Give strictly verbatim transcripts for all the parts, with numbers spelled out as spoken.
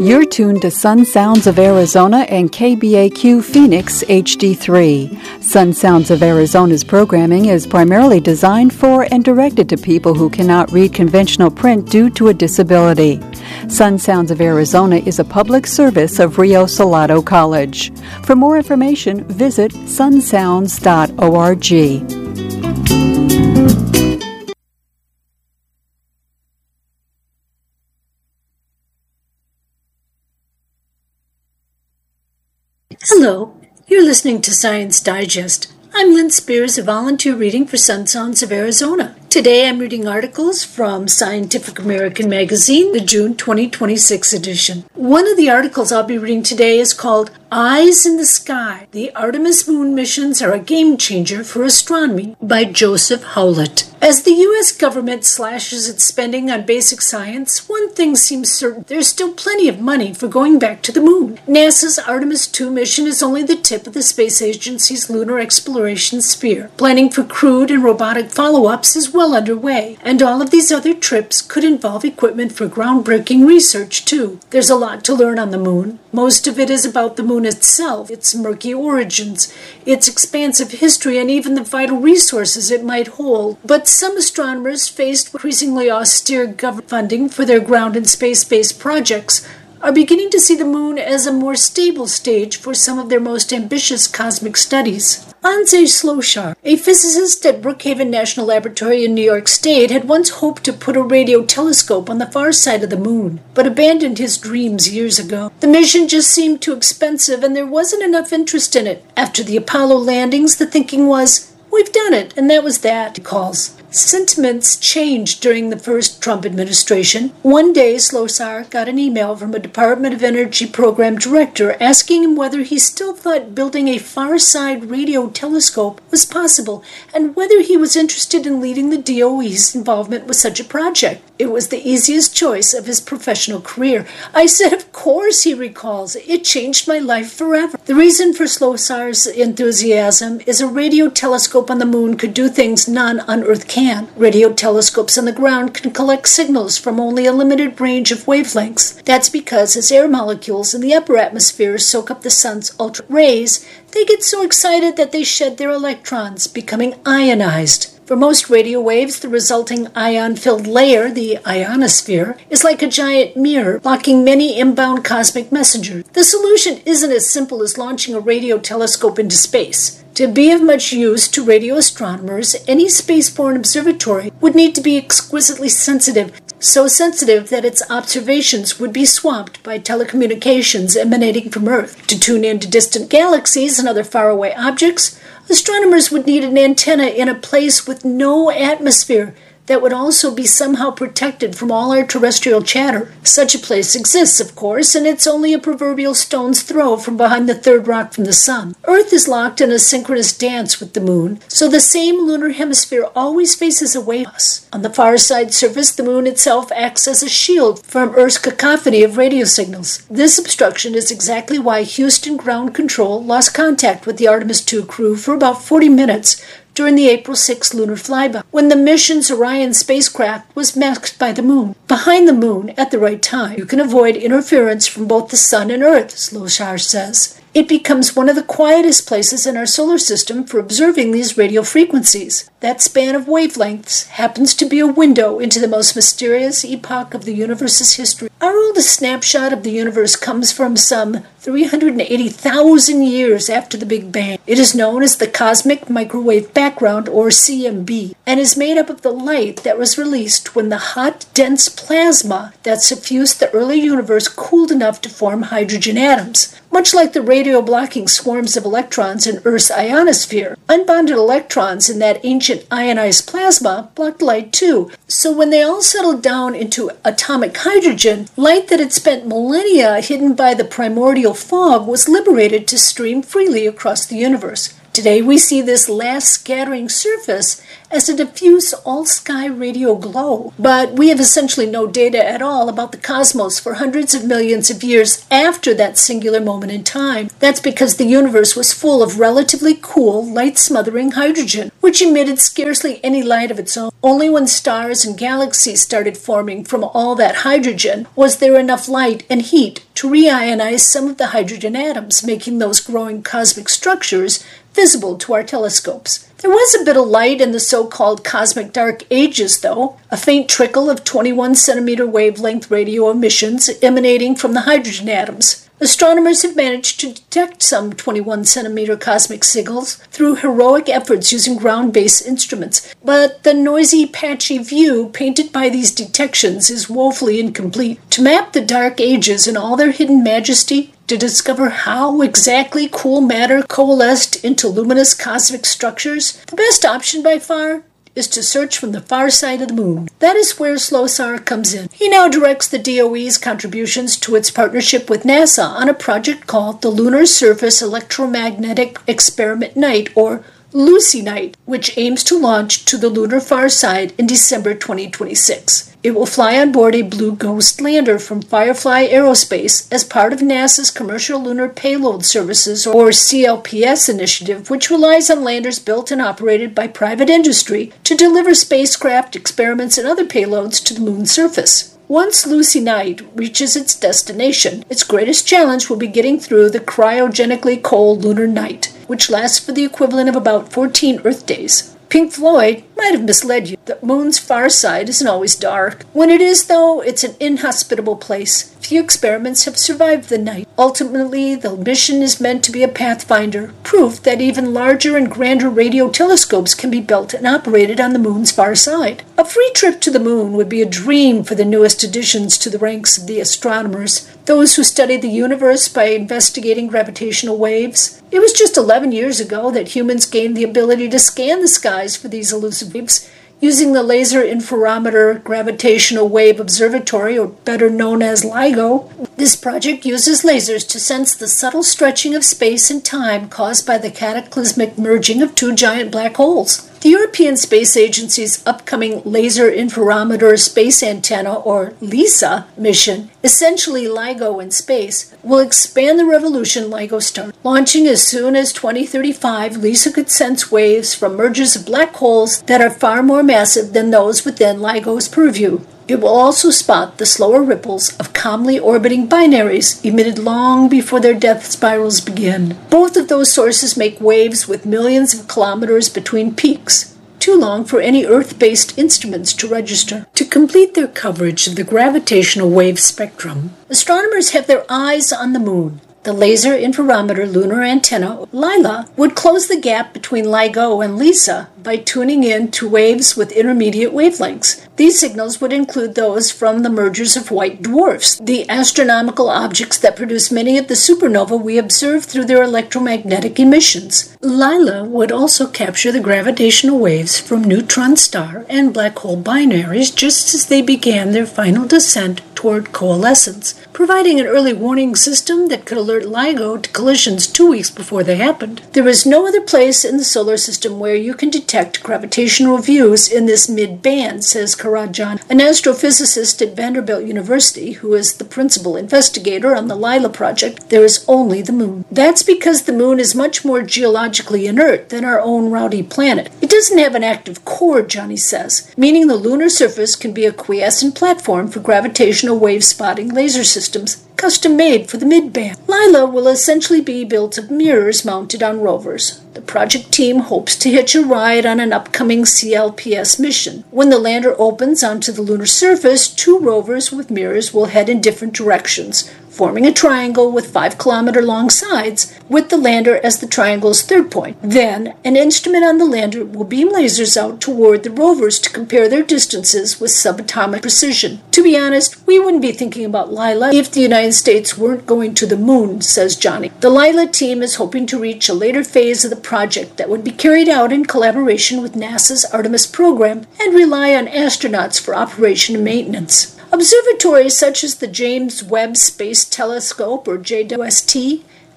You're tuned to Sun Sounds of Arizona and K B A Q Phoenix H D three. Sun Sounds of Arizona's programming is primarily designed for and directed to people who cannot read conventional print due to a disability. Sun Sounds of Arizona is a public service of Rio Salado College. For more information, visit sun sounds dot org. Hello, you're listening to Science Digest. I'm Lynn Spears, a volunteer reading for Sun Sounds of Arizona. Today I'm reading articles from Scientific American magazine, the June twenty twenty-six edition. One of the articles I'll be reading today is called Eyes in the Sky. The Artemis moon missions are a game changer for astronomy by Joseph Howlett. As the U S government slashes its spending on basic science, one thing seems certain: there's still plenty of money for going back to the moon. NASA's Artemis two mission is only the tip of the space agency's lunar exploration sphere. Planning for crewed and robotic follow-ups is well underway, and all of these other trips could involve equipment for groundbreaking research, too. There's a lot to learn on the moon. Most of it is about the moon itself, its murky origins, its expansive history, and even the vital resources it might hold. But some astronomers, faced with increasingly austere government funding for their ground and space-based projects, are beginning to see the moon as a more stable stage for some of their most ambitious cosmic studies. Andrzej Slosar, a physicist at Brookhaven National Laboratory in New York State, had once hoped to put a radio telescope on the far side of the moon, but abandoned his dreams years ago. The mission just seemed too expensive, and there wasn't enough interest in it. After the Apollo landings, the thinking was, we've done it, and that was that, he calls. Sentiments changed during the first Trump administration. One day, Slosar got an email from a Department of Energy program director asking him whether he still thought building a far-side radio telescope was possible and whether he was interested in leading the D O E's involvement with such a project. It was the easiest choice of his professional career. I said, of course, he recalls. It changed my life forever. The reason for Slosar's enthusiasm is a radio telescope on the moon could do things none on Earth can. Radio telescopes on the ground can collect signals from only a limited range of wavelengths. That's because as air molecules in the upper atmosphere soak up the sun's ultra rays, they get so excited that they shed their electrons, becoming ionized. For most radio waves, the resulting ion-filled layer, the ionosphere, is like a giant mirror, blocking many inbound cosmic messengers. The solution isn't as simple as launching a radio telescope into space. To be of much use to radio astronomers, any spaceborne observatory would need to be exquisitely sensitive, so sensitive that its observations would be swamped by telecommunications emanating from Earth. To tune into distant galaxies and other faraway objects, astronomers would need an antenna in a place with no atmosphere that would also be somehow protected from all our terrestrial chatter. Such a place exists, of course, and it's only a proverbial stone's throw from behind the third rock from the sun. Earth is locked in a synchronous dance with the moon, so the same lunar hemisphere always faces away from us. On the far side surface, the moon itself acts as a shield from Earth's cacophony of radio signals. This obstruction is exactly why Houston Ground Control lost contact with the Artemis two crew for about forty minutes during the April sixth lunar flyby, when the mission's Orion spacecraft was masked by the moon. Behind the moon, at the right time, you can avoid interference from both the sun and Earth, Slosar says. It becomes one of the quietest places in our solar system for observing these radio frequencies. That span of wavelengths happens to be a window into the most mysterious epoch of the universe's history. Our oldest snapshot of the universe comes from some three hundred eighty thousand years after the Big Bang. It is known as the Cosmic Microwave Background, or C M B, and is made up of the light that was released when the hot, dense plasma that suffused the early universe cooled enough to form hydrogen atoms. Much like the radio-blocking swarms of electrons in Earth's ionosphere, unbonded electrons in that ancient ionized plasma blocked light too. So when they all settled down into atomic hydrogen, light that had spent millennia hidden by the primordial fog was liberated to stream freely across the universe. Today we see this last scattering surface as a diffuse all-sky radio glow, but we have essentially no data at all about the cosmos for hundreds of millions of years after that singular moment in time. That's because the universe was full of relatively cool, light-smothering hydrogen, which emitted scarcely any light of its own. Only when stars and galaxies started forming from all that hydrogen was there enough light and heat to reionize some of the hydrogen atoms, making those growing cosmic structures visible to our telescopes. There was a bit of light in the so-called cosmic dark ages, though, a faint trickle of twenty-one centimeter wavelength radio emissions emanating from the hydrogen atoms. Astronomers have managed to detect some twenty-one centimeter cosmic signals through heroic efforts using ground-based instruments, but the noisy, patchy view painted by these detections is woefully incomplete. To map the dark ages in all their hidden majesty, to discover how exactly cool matter coalesced into luminous cosmic structures, the best option by far is to search from the far side of the moon. That is where Slosar comes in. He now directs the D O E's contributions to its partnership with NASA on a project called the Lunar Surface Electromagnetic Experiment Night, or Lucy Night, which aims to launch to the lunar far side in December twenty twenty-six. It will fly on board a Blue Ghost lander from Firefly Aerospace as part of NASA's Commercial Lunar Payload Services, or C L P S initiative, which relies on landers built and operated by private industry to deliver spacecraft, experiments, and other payloads to the moon's surface. Once Lucy Night reaches its destination, its greatest challenge will be getting through the cryogenically cold lunar night, which lasts for the equivalent of about fourteen Earth days. Pink Floyd might have misled you. The moon's far side isn't always dark. When it is, though, it's an inhospitable place. Few experiments have survived the night. Ultimately, the mission is meant to be a pathfinder, proof that even larger and grander radio telescopes can be built and operated on the moon's far side. A free trip to the moon would be a dream for the newest additions to the ranks of the astronomers, those who study the universe by investigating gravitational waves. It was just eleven years ago that humans gained the ability to scan the skies for these elusive waves using the Laser Interferometer Gravitational Wave Observatory, or better known as LIGO. This project uses lasers to sense the subtle stretching of space and time caused by the cataclysmic merging of two giant black holes. The European Space Agency's upcoming Laser Interferometer Space Antenna, or LISA, mission, essentially LIGO in space, will expand the revolution LIGO started. Launching as soon as twenty thirty-five, LISA could sense waves from mergers of black holes that are far more massive than those within LIGO's purview. It will also spot the slower ripples of calmly orbiting binaries emitted long before their death spirals begin. Both of those sources make waves with millions of kilometers between peaks, too long for any Earth-based instruments to register. To complete their coverage of the gravitational wave spectrum, astronomers have their eyes on the moon. The Laser Interferometer Lunar Antenna, LILA, would close the gap between LIGO and LISA by tuning in to waves with intermediate wavelengths. These signals would include those from the mergers of white dwarfs, the astronomical objects that produce many of the supernovae we observe through their electromagnetic emissions. LILA would also capture the gravitational waves from neutron star and black hole binaries just as they began their final descent toward coalescence, providing an early warning system that could alert LIGO to collisions two weeks before they happened. There is no other place in the solar system where you can detect gravitational views in this mid-band, says Karajan, an astrophysicist at Vanderbilt University who is the principal investigator on the LILA project. There is only the moon. That's because the moon is much more geologically inert than our own rowdy planet. It doesn't have an active core, Johnny says, meaning the lunar surface can be a quiescent platform for gravitational wave spotting laser systems, custom made for the mid-band. LILA will essentially be built of mirrors mounted on rovers. The project team hopes to hitch a ride on an upcoming C L P S mission. When the lander opens onto the lunar surface, two rovers with mirrors will head in different directions, forming a triangle with five kilometer long sides, with the lander as the triangle's third point. Then, an instrument on the lander will beam lasers out toward the rovers to compare their distances with subatomic precision. To be honest, we wouldn't be thinking about LILA if the United States weren't going to the moon, says Johnny. The LILA team is hoping to reach a later phase of the project that would be carried out in collaboration with NASA's Artemis program and rely on astronauts for operation and maintenance. Observatories such as the James Webb Space Telescope, or J W S T,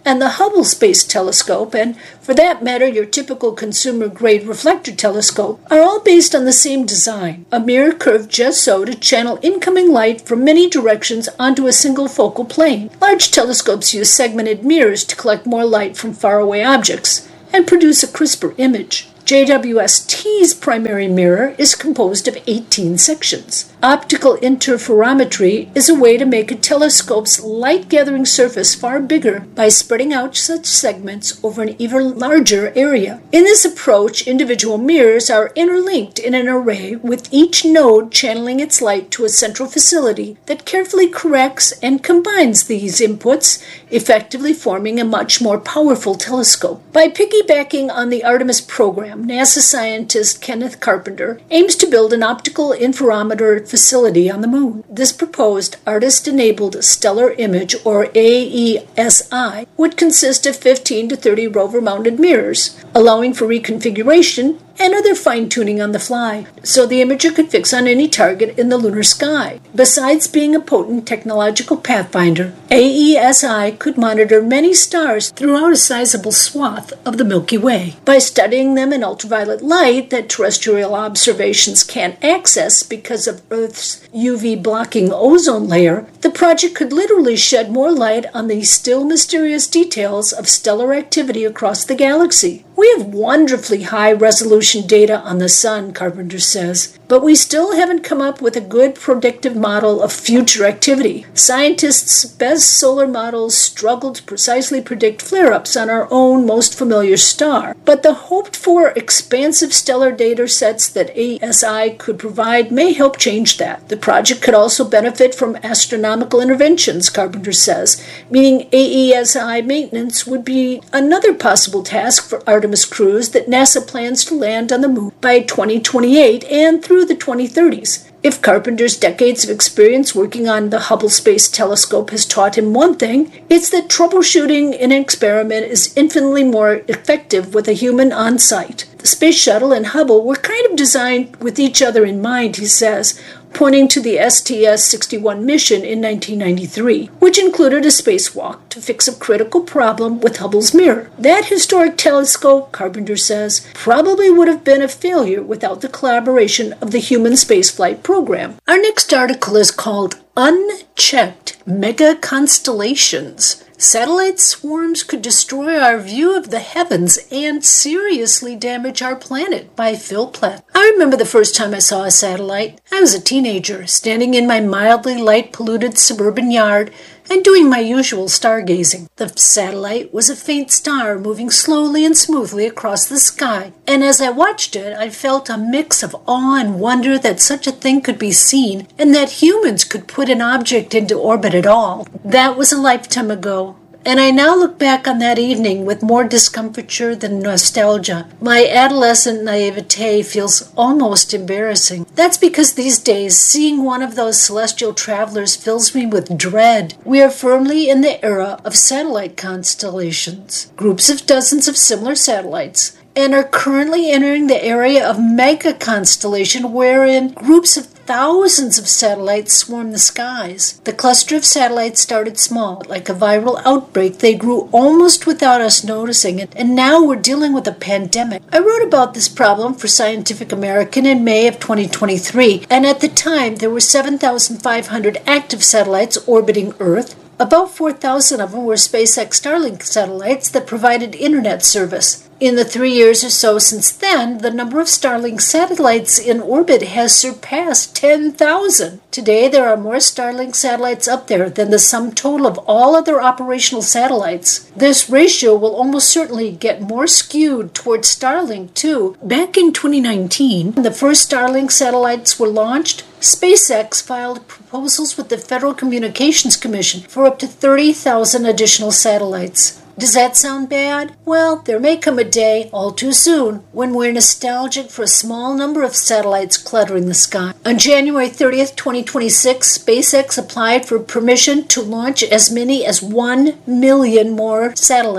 and the Hubble Space Telescope, and for that matter your typical consumer-grade reflector telescope, are all based on the same design, a mirror curved just so to channel incoming light from many directions onto a single focal plane. Large telescopes use segmented mirrors to collect more light from faraway objects and produce a crisper image. J W S T's primary mirror is composed of eighteen sections. Optical interferometry is a way to make a telescope's light-gathering surface far bigger by spreading out such segments over an even larger area. In this approach, individual mirrors are interlinked in an array, with each node channeling its light to a central facility that carefully corrects and combines these inputs, effectively forming a much more powerful telescope. By piggybacking on the Artemis program, NASA scientist Kenneth Carpenter aims to build an optical interferometer facility on the moon. This proposed artist-enabled stellar image, or A E S I, would consist of fifteen to thirty rover-mounted mirrors, allowing for reconfiguration and other fine-tuning on the fly, so the imager could fix on any target in the lunar sky. Besides being a potent technological pathfinder, A E S I could monitor many stars throughout a sizable swath of the Milky Way. By studying them in ultraviolet light that terrestrial observations can't access because of Earth's U V-blocking ozone layer, the project could literally shed more light on the still mysterious details of stellar activity across the galaxy. We have wonderfully high-resolution data on the sun, Carpenter says, but we still haven't come up with a good predictive model of future activity. Scientists' best solar models struggle to precisely predict flare-ups on our own most familiar star, but the hoped-for expansive stellar data sets that A E S I could provide may help change that. The project could also benefit from astronomical interventions, Carpenter says, meaning A E S I maintenance would be another possible task for Artemis crews that NASA plans to land on the moon by twenty twenty-eight and through the twenty thirties. If Carpenter's decades of experience working on the Hubble Space Telescope has taught him one thing, it's that troubleshooting in an experiment is infinitely more effective with a human on site. The Space Shuttle and Hubble were kind of designed with each other in mind, he says, pointing to the S T S sixty-one mission in nineteen ninety-three, which included a spacewalk to fix a critical problem with Hubble's mirror. That historic telescope, Carpenter says, probably would have been a failure without the collaboration of the human spaceflight program. Our next article is called Unchecked Mega Constellations. Satellite swarms could destroy our view of the heavens and seriously damage our planet, by Phil Platt. I remember the first time I saw a satellite. I was a teenager, standing in my mildly light-polluted suburban yard and doing my usual stargazing. The satellite was a faint star moving slowly and smoothly across the sky, and as I watched it, I felt a mix of awe and wonder that such a thing could be seen and that humans could put an object into orbit at all. That was a lifetime ago, and I now look back on that evening with more discomfiture than nostalgia. My adolescent naivete feels almost embarrassing. That's because these days, seeing one of those celestial travelers fills me with dread. We are firmly in the era of satellite constellations, groups of dozens of similar satellites, and are currently entering the area of mega constellation, wherein groups of thousands of satellites swarm the skies. The cluster of satellites started small. Like a viral outbreak, they grew almost without us noticing it, and now we're dealing with a pandemic. I wrote about this problem for Scientific American in May of twenty twenty-three, and at the time there were seven thousand five hundred active satellites orbiting Earth. About four thousand of them were SpaceX Starlink satellites that provided internet service. In the three years or so since then, the number of Starlink satellites in orbit has surpassed ten thousand. Today, there are more Starlink satellites up there than the sum total of all other operational satellites. This ratio will almost certainly get more skewed towards Starlink, too. Back in twenty nineteen, when the first Starlink satellites were launched, SpaceX filed proposals with the Federal Communications Commission for up to thirty thousand additional satellites. Does that sound bad? Well, there may come a day, all too soon, when we're nostalgic for a small number of satellites cluttering the sky. On January thirtieth, twenty twenty-six, SpaceX applied for permission to launch as many as one million more satellites.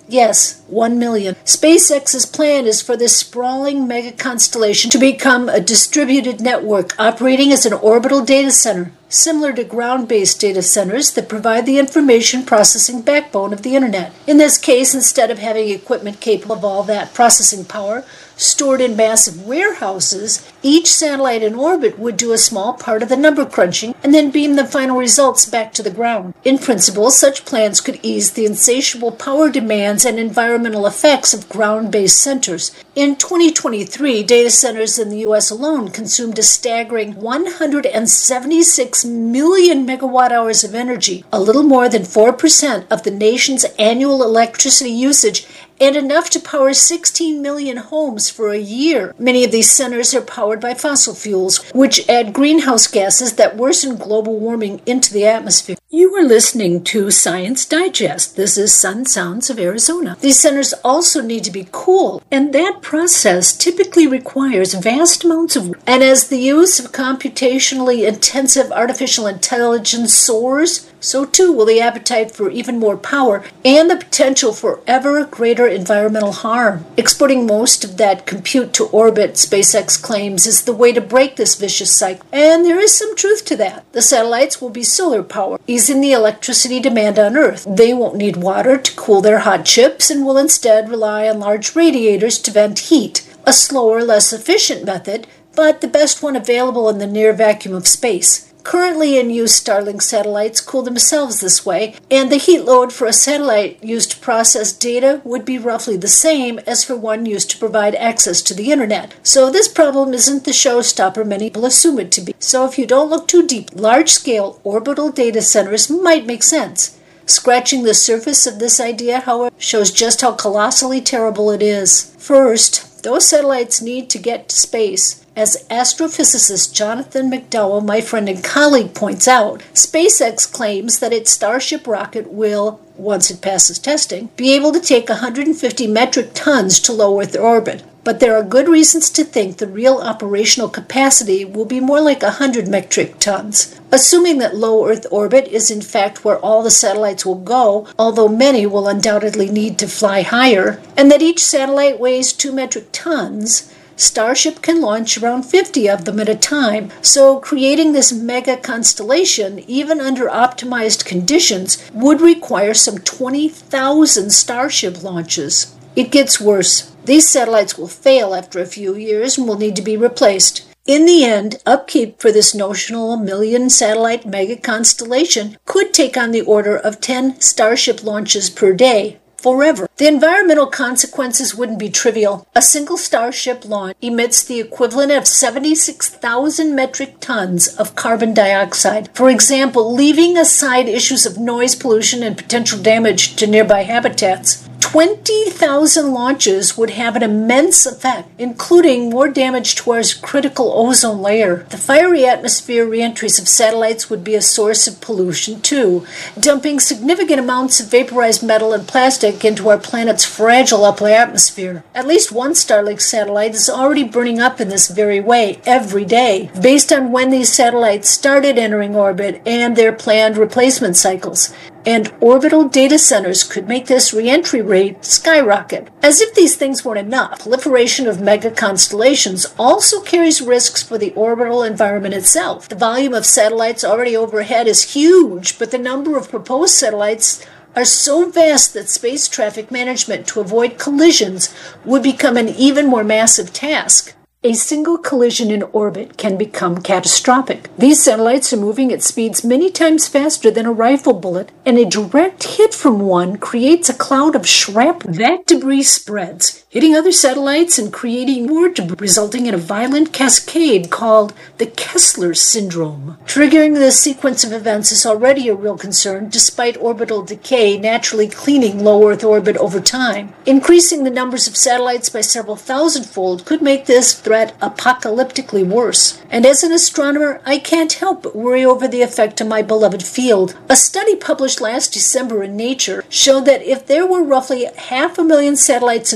Yes, one million. SpaceX's plan is for this sprawling mega constellation to become a distributed network operating as an orbital data center, similar to ground-based data centers that provide the information processing backbone of the internet. In this case, instead of having equipment capable of all that processing power stored in massive warehouses, each satellite in orbit would do a small part of the number crunching and then beam the final results back to the ground. In principle, such plans could ease the insatiable power demands and environmental effects of ground-based centers. In twenty twenty-three, data centers in the U S alone consumed a staggering one hundred seventy-six million megawatt hours of energy, a little more than four percent of the nation's annual electricity usage, and enough to power sixteen million homes for a year. Many of these centers are powered by fossil fuels, which add greenhouse gases that worsen global warming into the atmosphere. You are listening to Science Digest. This is Sun Sounds of Arizona. These centers also need to be cool, and that process typically requires vast amounts of work. And as the use of computationally intensive artificial intelligence soars, so too will the appetite for even more power and the potential for ever greater environmental harm. Exporting most of that compute to orbit, SpaceX claims, is the way to break this vicious cycle. And there is some truth to that. The satellites will be solar powered, easing the electricity demand on Earth. They won't need water to cool their hot chips and will instead rely on large radiators to vent heat, a slower, less efficient method, but the best one available in the near vacuum of space. Currently in use Starlink satellites cool themselves this way, and the heat load for a satellite used to process data would be roughly the same as for one used to provide access to the internet. So this problem isn't the showstopper many people assume it to be. So if you don't look too deep, large-scale orbital data centers might make sense. Scratching the surface of this idea, however, shows just how colossally terrible it is. First, those satellites need to get to space. As astrophysicist Jonathan McDowell, my friend and colleague, points out, SpaceX claims that its Starship rocket will, once it passes testing, be able to take one hundred fifty metric tons to low Earth orbit. But there are good reasons to think the real operational capacity will be more like one hundred metric tons. Assuming that low Earth orbit is in fact where all the satellites will go, although many will undoubtedly need to fly higher, and that each satellite weighs two metric tons, Starship can launch around fifty of them at a time, so creating this mega constellation, even under optimized conditions, would require some twenty thousand Starship launches. It gets worse. These satellites will fail after a few years and will need to be replaced. In the end, upkeep for this notional million satellite mega constellation could take on the order of ten Starship launches per day. Forever. The environmental consequences wouldn't be trivial. A single Starship launch emits the equivalent of seventy-six thousand metric tons of carbon dioxide. For example, leaving aside issues of noise pollution and potential damage to nearby habitats, twenty thousand launches would have an immense effect, including more damage to our critical ozone layer. The fiery atmosphere reentries of satellites would be a source of pollution, too, dumping significant amounts of vaporized metal and plastic into our planet's fragile upper atmosphere. At least one Starlink satellite is already burning up in this very way every day, based on when these satellites started entering orbit and their planned replacement cycles. And orbital data centers could make this reentry rate skyrocket. As if these things weren't enough, proliferation of mega constellations also carries risks for the orbital environment itself. The volume of satellites already overhead is huge, but the number of proposed satellites are so vast that space traffic management to avoid collisions would become an even more massive task. A single collision in orbit can become catastrophic. These satellites are moving at speeds many times faster than a rifle bullet, and a direct hit from one creates a cloud of shrapnel. That debris spreads, hitting other satellites and creating more debris, resulting in a violent cascade called the Kessler syndrome. Triggering this sequence of events is already a real concern, despite orbital decay naturally cleaning low Earth orbit over time. Increasing the numbers of satellites by several thousand-fold could make this threat apocalyptically worse. And as an astronomer, I can't help but worry over the effect on my beloved field. A study published last December in Nature showed that if there were roughly half a million satellites in orbit,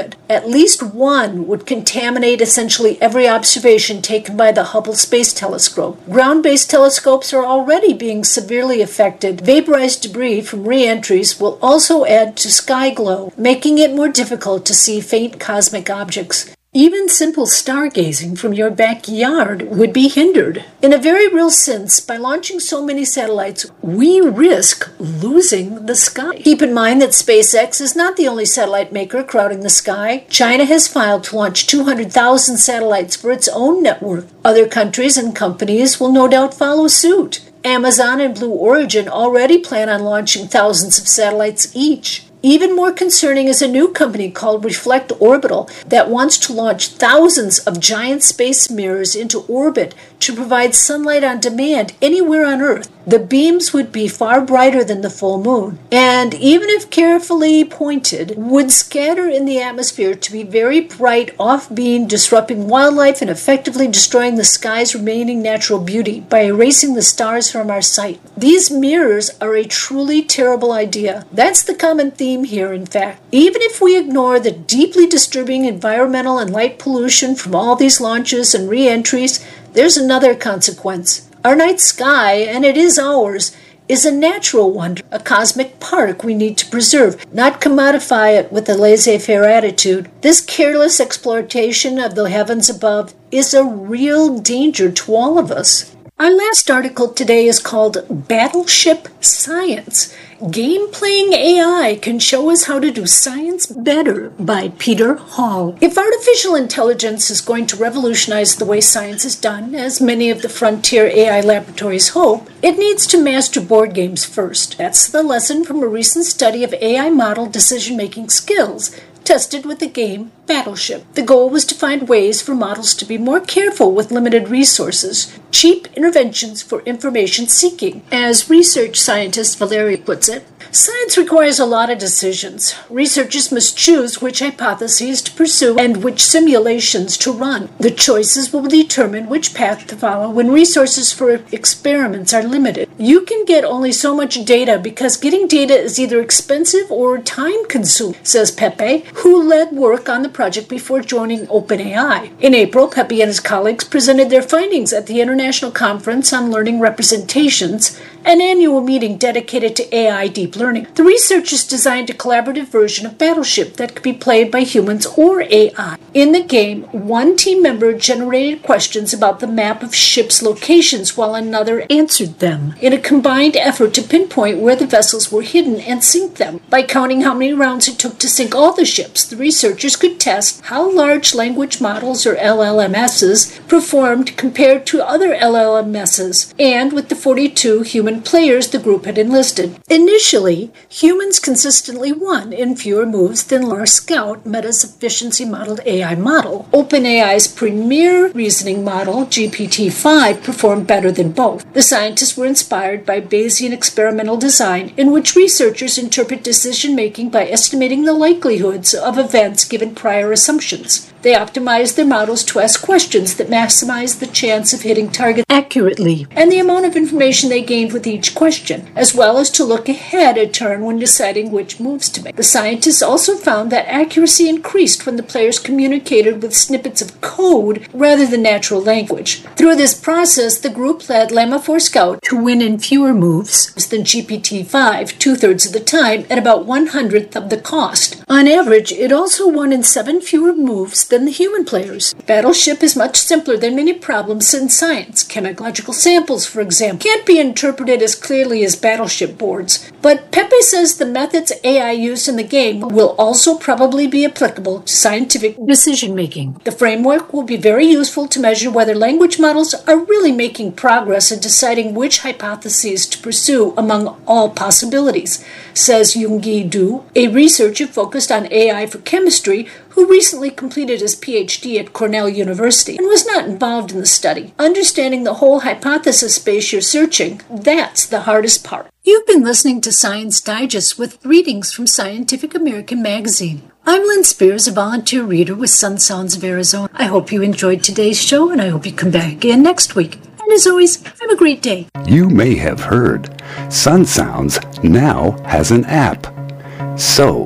orbit. At least one would contaminate essentially every observation taken by the Hubble Space Telescope. Ground-based telescopes are already being severely affected. Vaporized debris from re-entries will also add to sky glow, making it more difficult to see faint cosmic objects. Even simple stargazing from your backyard would be hindered. In a very real sense, by launching so many satellites, we risk losing the sky. Keep in mind that SpaceX is not the only satellite maker crowding the sky. China has filed to launch two hundred thousand satellites for its own network. Other countries and companies will no doubt follow suit. Amazon and Blue Origin already plan on launching thousands of satellites each. Even more concerning is a new company called Reflect Orbital that wants to launch thousands of giant space mirrors into orbit to provide sunlight on demand anywhere on Earth. The beams would be far brighter than the full moon, and even if carefully pointed, would scatter in the atmosphere to be very bright off-beam, disrupting wildlife and effectively destroying the sky's remaining natural beauty by erasing the stars from our sight. These mirrors are a truly terrible idea. That's the common theme here, in fact. Even if we ignore the deeply disturbing environmental and light pollution from all these launches and re-entries, there's another consequence. Our night sky, and it is ours, is a natural wonder, a cosmic park we need to preserve, not commodify it with a laissez-faire attitude. This careless exploitation of the heavens above is a real danger to all of us. Our last article today is called Battleship Science. Game-playing A I can show us how to do science better, by Peter Hall. If artificial intelligence is going to revolutionize the way science is done, as many of the frontier A I laboratories hope, it needs to master board games first. That's the lesson from a recent study of A I model decision-making skills, tested with the game Battleship. The goal was to find ways for models to be more careful with limited resources, cheap interventions for information seeking. As research scientist Valeria puts it, science requires a lot of decisions. Researchers must choose which hypotheses to pursue and which simulations to run. The choices will determine which path to follow when resources for experiments are limited. You can get only so much data because getting data is either expensive or time-consuming, says Pepe, who led work on the project before joining OpenAI. In April, Pepe and his colleagues presented their findings at the International Conference on Learning Representations, an annual meeting dedicated to A I deep learning. The researchers designed a collaborative version of Battleship that could be played by humans or A I. In the game, one team member generated questions about the map of ships' locations while another answered them, in a combined effort to pinpoint where the vessels were hidden and sink them. By counting how many rounds it took to sink all the ships, the researchers could test how large language models, or L L M Ss, performed compared to other L L M Ss, and with the forty-two human players the group had enlisted. Initially, humans consistently won in fewer moves than Lar Scout, Meta's efficiency-modeled A I model. OpenAI's premier reasoning model, G P T five, performed better than both. The scientists were inspired by Bayesian experimental design, in which researchers interpret decision-making by estimating the likelihoods of events given prior assumptions. They optimized their models to ask questions that maximize the chance of hitting targets accurately, and the amount of information they gained with each question, as well as to look ahead a turn when deciding which moves to make. The scientists also found that accuracy increased when the players communicated with snippets of code rather than natural language. Through this process, the group led Llama four Scout to win in fewer moves than G P T five, two-thirds of the time, at about one-hundredth of the cost. On average, it also won in seven fewer moves than the human players. Battleship is much simpler than many problems in science. Chemical samples, for example, can't be interpreted as clearly as Battleship boards. But Pepe says the methods A I used in the game will also probably be applicable to scientific decision-making. The framework will be very useful to measure whether language models are really making progress in deciding which hypotheses to pursue among all possibilities, says Yoongi Du, a researcher focused on A I for chemistry who recently completed his P H D at Cornell University and was not involved in the study. Understanding the whole hypothesis space you're searching, that's the hardest part. You've been listening to Science Digest with readings from Scientific American magazine. I'm Lynn Spears, a volunteer reader with Sun Sounds of Arizona. I hope you enjoyed today's show, and I hope you come back again next week. And as always, have a great day. You may have heard Sun Sounds now has an app. So,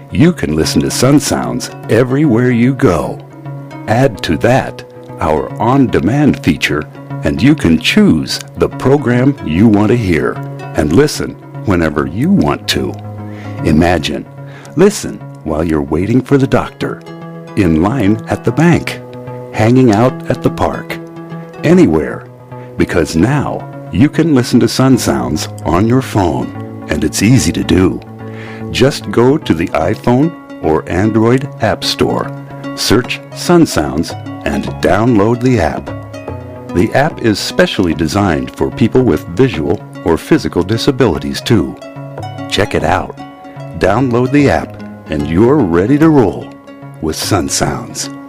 you can listen to Sun Sounds everywhere you go. Add to that our on-demand feature, and you can choose the program you want to hear and listen whenever you want to. Imagine, listen while you're waiting for the doctor, in line at the bank, hanging out at the park, anywhere, because now you can listen to Sun Sounds on your phone, and it's easy to do. Just go to the iPhone or Android App Store, search Sun Sounds, and download the app. The app is specially designed for people with visual or physical disabilities too. Check it out. Download the app, and you're ready to roll with Sun Sounds.